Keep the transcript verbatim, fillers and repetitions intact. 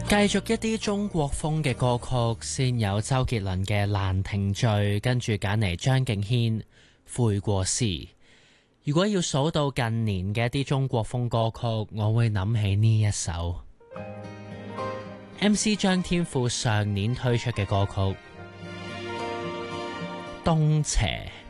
繼續一啲中國風嘅歌曲，先有周杰倫嘅《蘭亭序》，跟住揀嚟張敬軒《悔過時》。如果要數到近年嘅一啲中國風歌曲，我會諗起呢一首 M C 張天賦上年推出嘅歌曲《東邪》。